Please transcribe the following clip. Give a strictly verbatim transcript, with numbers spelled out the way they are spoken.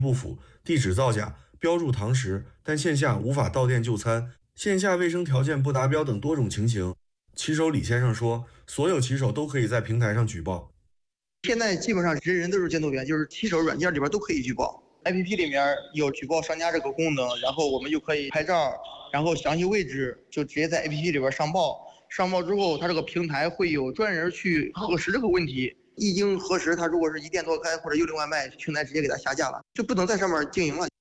不符、地址造假、标注堂食，但线下无法到店就餐，线下卫生条件不达标等多种情形。骑手李先生说，所有骑手都可以在平台上举报。 现在基本上人人都是监督员，就是骑手软件里边都可以举报。A P P 里面有举报商家这个功能，然后我们就可以拍照，然后详细位置就直接在 A P P 里边上报。上报之后，它这个平台会有专人去核实这个问题。一经核实，它如果是一店多开或者幽灵外卖，平台直接给它下架了，就不能在上面经营了。